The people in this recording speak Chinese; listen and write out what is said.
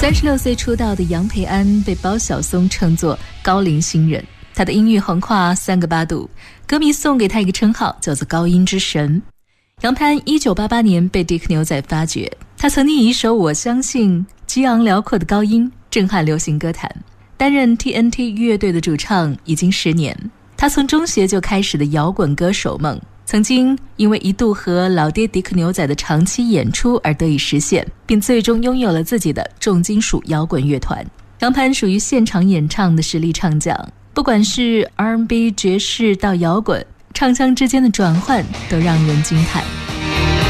36岁出道的杨培安被包小松称作高龄新人，他的音域横跨3个8度，歌迷送给他一个称号，叫做高音之神。杨培安1988年被迪克牛仔发掘，他曾经以一首《我相信》激昂辽阔的高音震撼流行歌坛。担任 TNT 乐队的主唱已经10年，他从中学就开始的摇滚歌手梦，曾经因为一度和老爹迪克牛仔的长期演出而得以实现，并最终拥有了自己的重金属摇滚乐团。杨培安属于现场演唱的实力唱将，不管是 R&B 爵士到摇滚，唱腔之间的转换都让人惊叹。